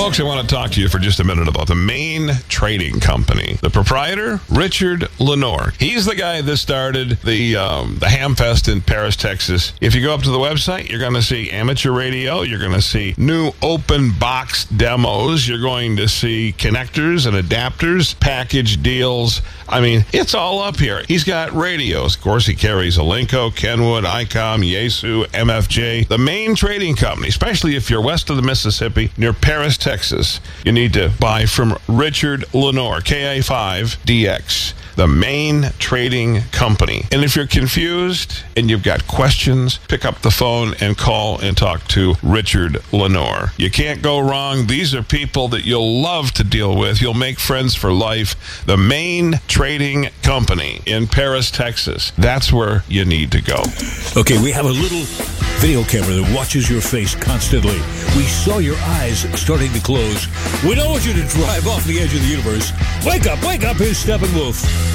Folks, I want to talk to you for just a minute about the Main Trading Company. The proprietor, Richard Lenore. He's the guy that started the Hamfest in Paris, Texas. If you go up to the website, you're going to see amateur radio. You're going to see new open box demos. You're going to see connectors and adapters, package deals. I mean, it's all up here. He's got radios. Of course, he carries Alinco, Kenwood, ICOM, Yaesu, MFJ. The Main Trading Company, especially if you're west of the Mississippi, near Paris, Texas, you need to buy from Richard Lenore, KA5DX. The Main Trading Company. And if you're confused and you've got questions, pick up the phone and call and talk to Richard Lenore. You can't go wrong. These are people that you'll love to deal with. You'll make friends for life. The Main Trading Company in Paris, Texas. That's where you need to go. Okay, we have a little video camera that watches your face constantly. We saw your eyes starting to close. We don't want you to drive off the edge of the universe. Wake up, here's Steppenwolf.